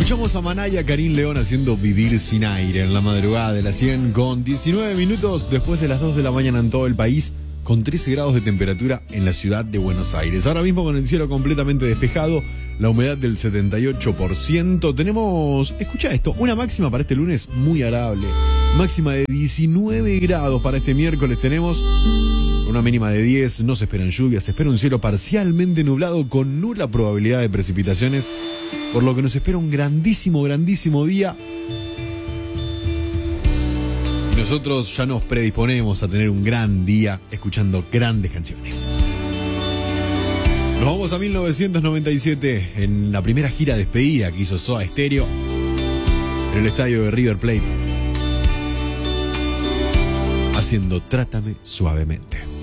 Escuchamos a Maná y a Karim León haciendo Vivir sin aire en la madrugada de las 100 con 19 minutos después de las 2 de la mañana en todo el país, con 13 grados de temperatura en la ciudad de Buenos Aires. Ahora mismo con el cielo completamente despejado, la humedad del 78%. Tenemos, escucha esto, una máxima para este lunes muy agradable. Máxima de 19 grados para este miércoles tenemos. Una mínima de 10, no se esperan lluvias, se espera un cielo parcialmente nublado con nula probabilidad de precipitaciones, por lo que nos espera un grandísimo, grandísimo día. Y nosotros ya nos predisponemos a tener un gran día escuchando grandes canciones. Nos vamos a 1997 en la primera gira despedida que hizo Soda Stereo en el estadio de River Plate, haciendo Trátame Suavemente.